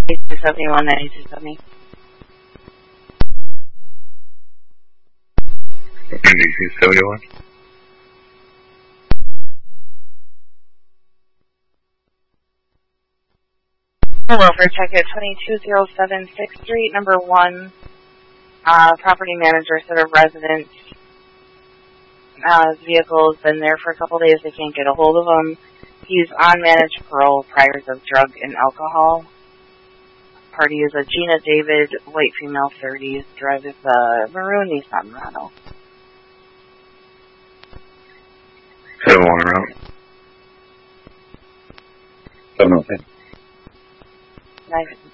71 9270. NBC 71. Hello, for ticket 220763, number 1. Property manager said a resident vehicle has been there for a couple days. They can't get a hold of him. He's on managed parole, priors of drug and alcohol. Party is a Gina David, white female, 30s, drives a maroon Nissan Murano. 71 around. 707. 9